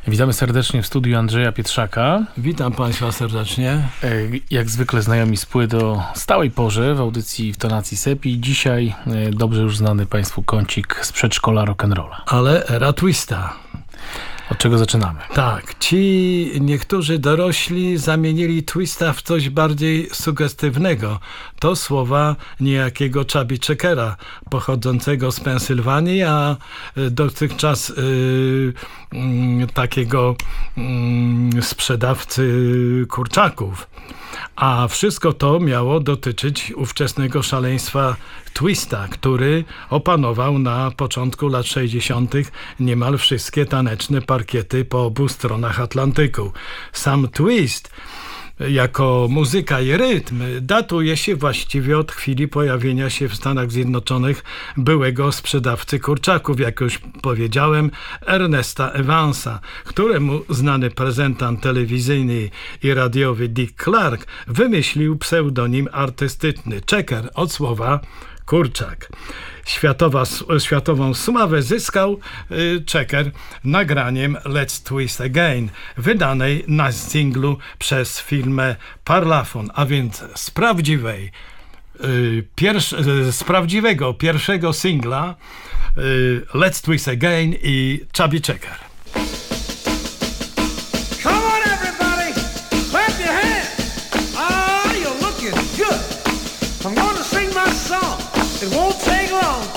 Witamy serdecznie w studiu Andrzeja Pietrzaka. Witam Państwa serdecznie. Jak zwykle znajomi z płyt o stałej porze w audycji w tonacji sepi. Dzisiaj dobrze już znany Państwu kącik z przedszkola rock'n'rolla. Ale era twista. Od czego zaczynamy? Tak, ci niektórzy dorośli zamienili twista w coś bardziej sugestywnego. To słowa niejakiego Chubby Checkera, pochodzącego z Pensylwanii, a dotychczas takiego sprzedawcy kurczaków. A wszystko to miało dotyczyć ówczesnego szaleństwa twista, który opanował na początku lat 60. niemal wszystkie taneczne parkiety po obu stronach Atlantyku. Sam twist jako muzyka i rytm datuje się właściwie od chwili pojawienia się w Stanach Zjednoczonych byłego sprzedawcy kurczaków, jak już powiedziałem, Ernesta Evansa, któremu znany prezentant telewizyjny i radiowy Dick Clark wymyślił pseudonim artystyczny Checker od słowa kurczak. Światową sławę zyskał Checker nagraniem Let's Twist Again, wydanej na singlu przez firmę Parlophone, a więc z prawdziwego pierwszego singla Let's Twist Again i Chubby Checker.